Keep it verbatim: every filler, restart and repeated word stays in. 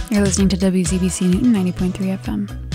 You're listening to W Z B C Newton ninety point three F M.